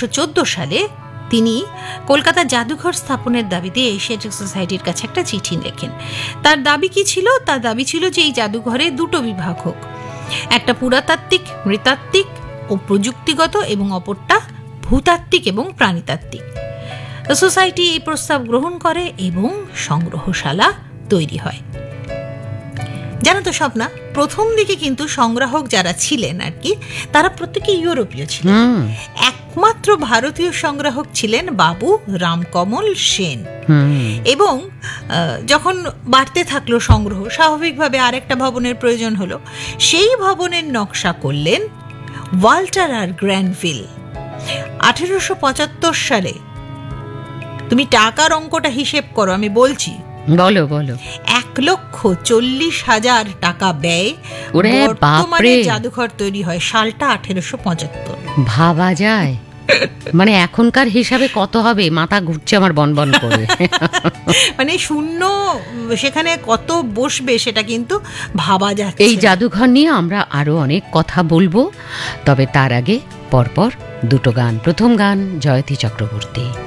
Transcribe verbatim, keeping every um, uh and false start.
আঠেরোশো চোদ্দ সালে তিনি কলকাতা জাদুঘর স্থাপনের দাবিতে এশিয়াটিক সোসাইটির কাছে একটা চিঠি লেখেন। তার দাবি কি ছিল? তার দাবি ছিল যে এই জাদুঘরে দুটো বিভাগ হোক, একটা পুরাতাত্ত্বিক নৃতাত্ত্বিক ও প্রযুক্তিগত এবং অপরটা ভূতাত্ত্বিক এবং প্রাণীতাত্ত্বিক। সোসাইটি এই প্রস্তাব গ্রহণ করে এবং সংগ্রহশালা তৈরি হয়। জানো তো স্বপ্না, প্রথম দিকে কিন্তু সংগ্রাহক যারা ছিলেন আর কি, তারা প্রত্যেকে ইউরোপীয় ছিলেন। একমাত্র ভারতীয় সংগ্রাহক ছিলেন বাবু রামকমল সেন। এবং যখন বাড়তে থাকলো সংগ্রহ, স্বাভাবিকভাবে আরেকটা ভবনের প্রয়োজন হলো। সেই ভবনের নকশা করলেন ওয়াল্টার আর গ্র্যানভিল আঠেরোশো পঁচাত্তর সালে। তুমি টাকার অঙ্কটা হিসেব করো, আমি বলছি। বলো বলো। এক লক্ষ চল্লিশ হাজার টাকা ব্যয় বর্তমানে জাদুঘর তৈরি হয়। সালটা আঠেরোশো পঁচাত্তর। ভাবা যায়? মানে এখনকার হিসাবে কত হবে? মাথা ঘুরছে আমার বনবন করে। মানে শূন্য সেখানে কত বসবে সেটা কিন্তু ভাবা যাচ্ছে। এই জাদুঘর নিয়ে আমরা আরো অনেক কথা বলবো, তবে তার আগে পরপর দুটো গান। প্রথম গান জয়তী চক্রবর্তী।